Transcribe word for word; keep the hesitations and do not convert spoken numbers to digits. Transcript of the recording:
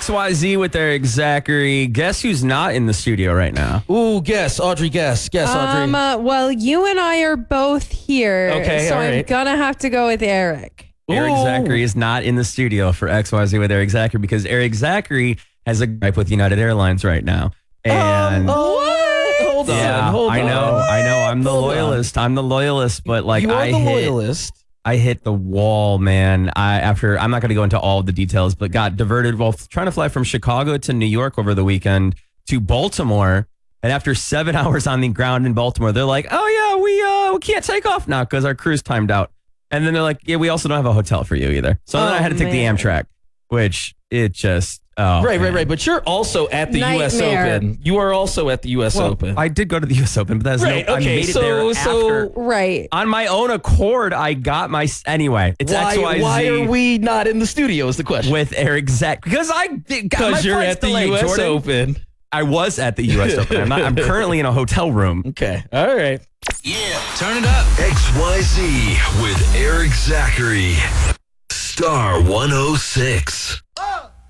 X Y Z with Eric Zachary. Guess who's not in the studio right now? Ooh, guess. Audrey, guess. Guess, Audrey. Um, uh, well, you and I are both here. Okay, so all I'm right. going to have to go with Eric. Eric Ooh. Zachary is not in the studio for X Y Z with Eric Zachary because Eric Zachary has a gripe with United Airlines right now. And Um, oh, hold on. yeah, hold I on. know, I know. I'm the Hold on. loyalist. I'm the loyalist, but like You are I the hit, loyalist. I hit the wall, man. I after I'm not going to go into all of the details, but got diverted while trying to fly from Chicago to New York over the weekend to Baltimore. And after seven hours on the ground in Baltimore, they're like, "Oh yeah, we uh we can't take off now because our cruise timed out." And then they're like, "Yeah, we also don't have a hotel for you either." So then Oh, I had to take man. the Amtrak, which it just oh, right, right, man. right. But you're also at the U S Nightmare. Open. You are also at the U S Well, Open. I did go to the U S Open, but that's Right, no, I okay, made it so- there so- after. Right. On my own accord, I got my anyway. It's why, X Y Z. why are we not in the studio is the question. with Eric Zach because I got my Because you're flight's at the delayed, U S Jordan. Open. I was at the U S Open. I'm, not, I'm currently in a hotel room. Okay. All right. Yeah, turn it up. X Y Z with Eric Zachary. Star one oh six.